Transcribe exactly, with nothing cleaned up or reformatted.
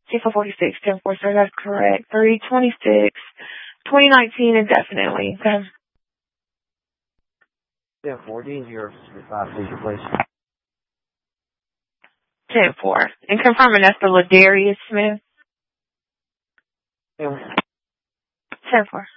T four forty-six, ten four, sir, that's correct. three twenty-six, twenty nineteen indefinitely. Okay. ten four, D zero five, please. ten four. And confirming that's the Ladarius Smith. ten ten four.